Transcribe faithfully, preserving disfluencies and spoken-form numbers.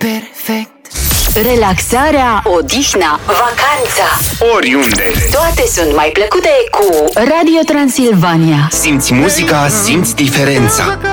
perfect. Relaxarea, odihna, vacanța, oriunde. toate sunt mai plăcute cu Radio Transilvania. Simți muzica, simți diferența.